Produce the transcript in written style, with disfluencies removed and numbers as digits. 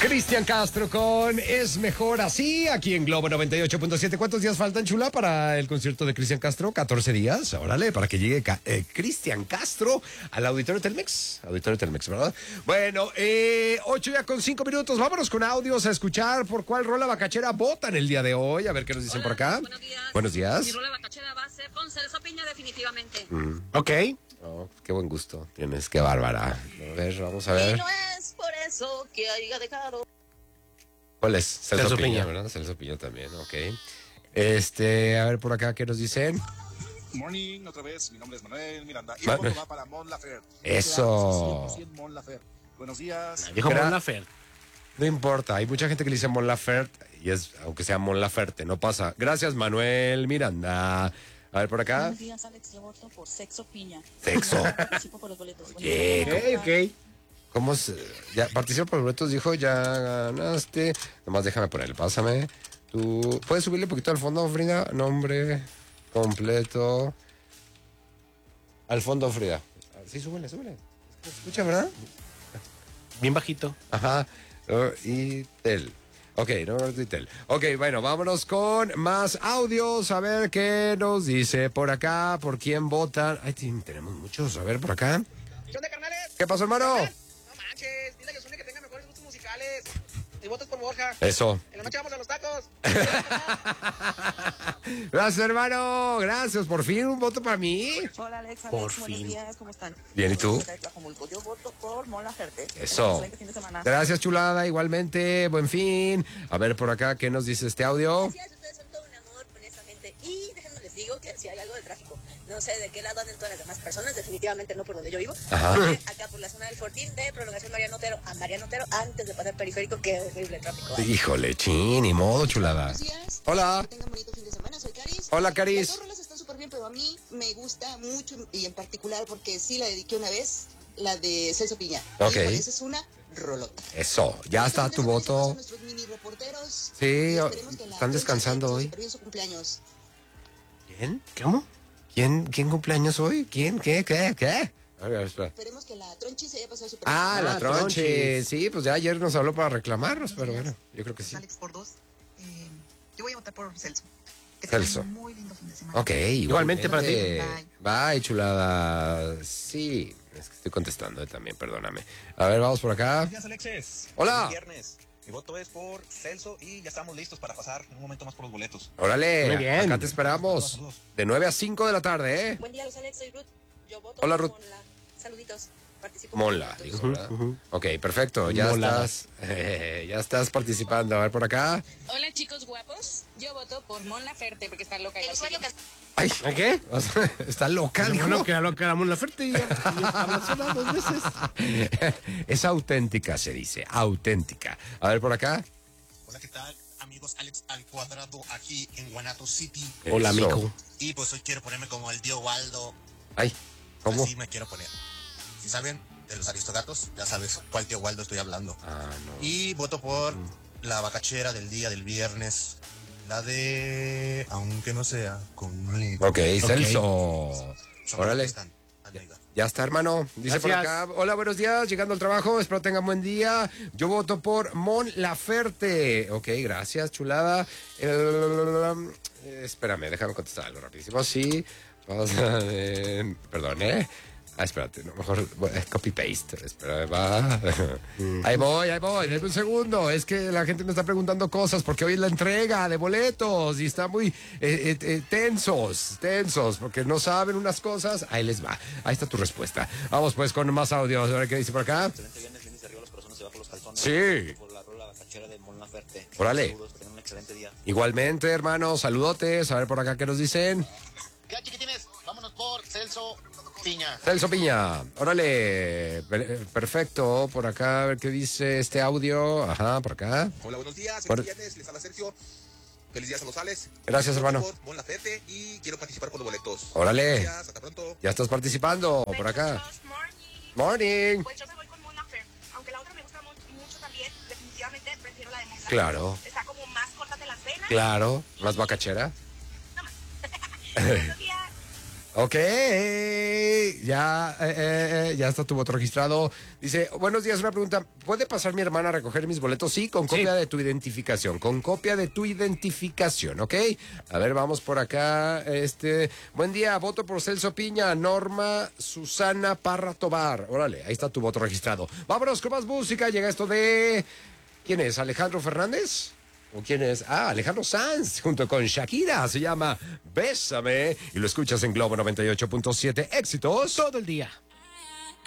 Cristian Castro con Es Mejor Así, aquí en Globo 98.7. ¿Cuántos días faltan, chula, para el concierto de Cristian Castro? 14 días, órale, para que llegue Cristian Castro al Auditorio Telmex. Auditorio Telmex, ¿verdad? Bueno, 8 ya con 5 minutos. Vámonos con audios a escuchar por cuál rola bacachera votan el día de hoy. A ver qué nos dicen. Hola, por acá. buenos días. Buenos días. Mi rola bacachera va a ser con Celso Piña, definitivamente. Ok. Oh, qué buen gusto tienes, qué bárbara. A ver, vamos a Y ver. no es por eso que haya dejado. ¿Cuál es? Celso Piña, ¿verdad? Celso Piña también, ok. A ver por acá, ¿qué nos dicen? Morning, otra vez, mi nombre es Manuel Miranda y Manuel. el voto va para Mon Laferte. Eso. 100% Mon Laferte. Buenos días. Dijo Gra- Mon Laferte. No importa, hay mucha gente que le dice Mon Laferte y es, aunque sea Mon Laferte, no pasa. Gracias, Manuel Miranda. A ver por acá. Buenos días, Alex. Yo voto por Sexo Piña. Sexo. Participo por los boletos. Oye, Ok. ¿Cómo se...? Ya, participa por los boletos, dijo, ya ganaste. Nomás déjame poner, pásame. Tú... ¿Puedes subirle un poquito al fondo, Frida? Nombre completo. Al fondo, Frida. Sí, súbele. ¿Se escucha, verdad? Bien bajito. Ajá. Y tel. Ok, no y tel. Ok, bueno, vámonos con más audios. A ver qué nos dice por acá, por quién votan. Ay, tenemos muchos. A ver, por acá. ¿Qué onda, carnales? ¿Qué pasó, hermano? No manches, dile a Yosune que tenga mejores gustos musicales. Y votos por Borja. Eso. En la noche vamos a los tacos. Gracias, hermano. Gracias. Por fin un voto para mí. Hola, Alex. Por Buenos fin. días. ¿Cómo están? Bien, ¿y tú? Yo voto por Mon Laferte. Eso. Excelente fin de semana. Gracias, chulada. Igualmente. Buen fin. A ver, por acá, ¿qué nos dice este audio? Gracias, ustedes son todo un amor, honestamente. Y déjenme les digo que si hay algo de tráfico, no sé de qué lado andan todas las demás personas, definitivamente no por donde yo vivo. Ajá. Acá por la zona del Fortín de prolongación Mariano Otero a Mariano Otero antes de pasar periférico, qué horrible tráfico hay. Híjole, chin, ni modo, chulada. Buenos días. Hola. Que tengan bonito fin de semana. Soy Caris. Hola, Las Caris. dos rolas están súper bien, pero a mí me gusta mucho y en particular porque sí la dediqué una vez, la de Celso Piña. Ok. Híjole, esa es una rolota. Eso, ya está tu voto. Nuestros mini reporteros. Sí, Y esperemos que la están descansando próxima hoy. se perdió su cumpleaños. ¿Quién? ¿Cómo? ¿Quién cumpleaños hoy? ¿Quién? ¿Qué? A ver, espera. Esperemos que la Tronchi se haya pasado súper Ah, bien. la tronche. Tronchis. Sí, pues ya ayer nos habló para reclamarnos, pero bueno, yo creo que sí. Alex por dos. Yo voy a votar por Celso. Que Celso. tengan un muy lindo fin de semana. Ok, Igualmente para ti. Bye, chulada. Sí, es que estoy contestando también, perdóname. A ver, vamos por acá. Buenos días, Alexis. Hola. Es viernes. Mi voto es por Celso y ya estamos listos para pasar en un momento más por los boletos. Órale, Muy bien. acá te esperamos. De 9 a 5 de la tarde, ¿eh? Buen día, los Alex, soy Ruth. Yo voto Hola, por Ruth. Monla. Saluditos. Participo Monla, por dijo, los ¿verdad? Ok, perfecto, ya Molada. ya estás participando. A ver por acá. Hola chicos guapos, yo voto por Mon Laferte porque está loca y El sueño que Ay, ¿Qué? está loca, dijo. Bueno, que la loca la Mon Laferte y ya habla sola 2 veces. Es auténtica, se dice, auténtica. A ver por acá. Hola, ¿qué tal? Amigos, Alex al cuadrado aquí en Guanato City. Hola, Eso. amigo. Y pues hoy quiero ponerme como el tío Waldo. Ay, ¿cómo? Así me quiero poner. Si saben de los Aristogatos, ya sabes cuál tío Waldo estoy hablando. Ah, no. Y voto por la bacachera del día del viernes. La de Aunque no sea conmigo. Ok, Celso. Son Órale. los que están, amiga. Ya está, hermano. Dice por Gracias. acá. Hola, buenos días. Llegando al trabajo. Espero tengan buen día. Yo voto por Mon Laferte. Ok, gracias, chulada. Espérame, déjame contestar algo rapidísimo. Sí. Vamos a ver. Perdón, ¿eh? Ah, espérate, no, mejor copy-paste. Espérame, va. Ahí voy. Denme un segundo. Es que la gente me está preguntando cosas porque hoy es la entrega de boletos y está muy tensos, porque no saben unas cosas. Ahí les va. Ahí está tu respuesta. Vamos pues con más audios. A ver qué dice por acá. Excelente viernes, vienes arriba los corazones, debajo los calzones. Sí. Por la rola bacachera de Mon Laferte. Órale. Saludos, que tengan un excelente día. Igualmente, hermano. Saludotes. A ver por acá qué nos dicen. ¿Qué chiquitines? Vámonos por Celso Piña. Celso Piña, órale, perfecto, por acá, a ver qué dice este audio, ajá, por acá. Hola, buenos días. Bueno. Feliz viernes, les habla Sergio. Feliz día a los Alex. Gracias, hermano. Por Mon Laferte y quiero participar por los boletos. Órale. Gracias, hasta pronto. Ya estás participando por acá. Morning. Pues yo me voy con Mon Laferte, aunque la otra me gusta mucho también, definitivamente prefiero la de Mon Laferte. Claro, Está como más corta de las venas. claro, más bacachera. Buenos días. Ok, ya está tu voto registrado. Dice, buenos días, una pregunta. ¿Puede pasar mi hermana a recoger mis boletos? Sí, con copia de tu identificación. Con copia de tu identificación, ¿ok? A ver, vamos por acá. Buen día, voto por Celso Piña, Norma Susana Parra Tobar. Órale, ahí está tu voto registrado. Vámonos con más música. Llega esto de... ¿Quién es? ¿Alejandro Fernández? ¿O quién es? Alejandro Sanz, junto con Shakira. Se llama Bésame. Y lo escuchas en Globo 98.7. Éxitos todo el día.